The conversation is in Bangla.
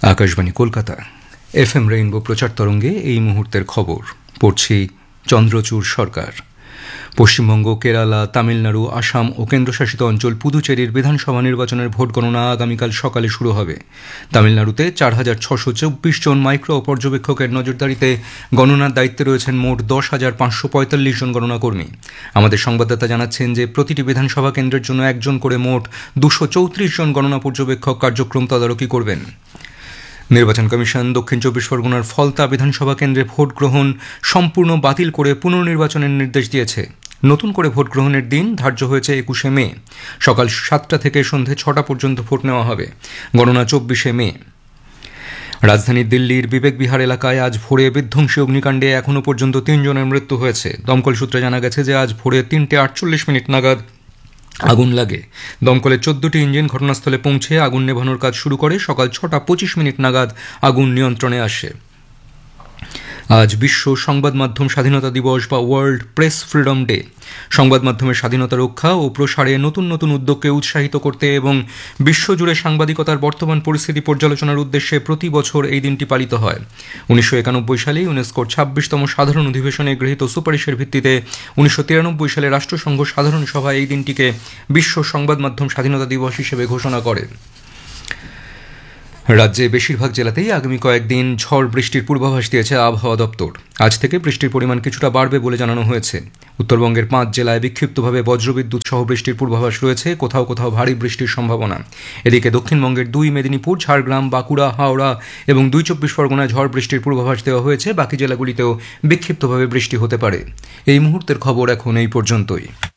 আকাশবাণী কলকাতা FM রেইনবো প্রচার তরঙ্গে এই মুহূর্তের খবর পড়ছি চন্দ্রচূড় সরকার। পশ্চিমবঙ্গ, কেরালা, তামিলনাড়ু, আসাম ও কেন্দ্রশাসিত অঞ্চল পুদুচেরির বিধানসভা নির্বাচনের ভোট গণনা আগামীকাল সকালে শুরু হবে। তামিলনাড়ুতে 4,624 জন মাইক্রো পর্যবেক্ষকের নজরদারিতে গণনার দায়িত্বে রয়েছেন মোট 10,545 জন গণনাকর্মী। আমাদের সংবাদদাতা জানাচ্ছেন যে প্রতিটি বিধানসভা কেন্দ্রের জন্য একজন করে মোট 234 জন গণনা পর্যবেক্ষক কার্যক্রম তদারকি করবেন। নির্বাচন কমিশন দক্ষিণ 24 পরগনার ফলতা বিধানসভা কেন্দ্রে ভোট গ্রহণ সম্পূর্ণ বাতিল করে পুনর্নির্বাচনের নির্দেশ দিয়েছে। নতুন করে ভোট গ্রহণের দিন ধার্য হয়েছে 21শে মে। সকাল 7টা থেকে সন্ধে 6টা পর্যন্ত ভোট নেওয়া হবে। গণনা 24শে মে। রাজধানী দিল্লির বিবেক বিহার এলাকায় আজ ভোরে বিধ্বংসী অগ্নিকাণ্ডে এখনও পর্যন্ত 3 জনের মৃত্যু হয়েছে। দমকল সূত্রে জানা গেছে যে আজ ভোরে 3:48 নাগাদ আগুন লাগে। দমকলের 14টি ইঞ্জিন ঘটনাস্থলে পৌঁছে আগুন নেভানোর কাজ শুরু করে। সকাল 6:25 নাগাদ আগুন নিয়ন্ত্রণে আসে। আজ বিশ্ব সংবাদ মাধ্যম স্বাধীনতা দিবস বা ওয়ার্ল্ড প্রেস ফ্রিডম ডে। সংবাদ মাধ্যমের স্বাধীনতা রক্ষা ও প্রসারে নতুন নতুন উদ্যোগকে উৎসাহিত করতে এবং বিশ্বজুড়ে সাংবাদিকতার বর্তমান পরিস্থিতি পর্যালোচনার উদ্দেশ্যে প্রতি বছর এই দিনটি পালিত হয়। 1991 সালে ইউনেস্কোর 26তম সাধারণ অধিবেশনে গৃহীত সুপারিশের ভিত্তিতে 1993 সালে রাষ্ট্রসংঘ সাধারণ সভা এই দিনটিকে বিশ্ব সংবাদ মাধ্যম স্বাধীনতা দিবস হিসেবে ঘোষণা করে। রাজ্যে বেশিরভাগ জেলাতেই আগামী কয়েকদিন ঝড় বৃষ্টির পূর্বাভাস দিয়েছে আবহাওয়া দপ্তর। আজ থেকে বৃষ্টির পরিমাণ কিছুটা বাড়বে বলে জানানো হয়েছে। উত্তরবঙ্গের 5 জেলায় বিক্ষিপ্তভাবে বজ্রবিদ্যুৎ সহ বৃষ্টির পূর্বাভাস রয়েছে। কোথাও কোথাও ভারী বৃষ্টির সম্ভাবনা। এদিকে দক্ষিণবঙ্গের 2 মেদিনীপুর, ঝাড়গ্রাম, বাঁকুড়া, হাওড়া এবং 2 চব্বিশ পরগনায় ঝড় বৃষ্টির পূর্বাভাস দেওয়া হয়েছে। বাকি জেলাগুলিতেও বিক্ষিপ্তভাবে বৃষ্টি হতে পারে। এই মুহূর্তের খবর এখন এই পর্যন্তই।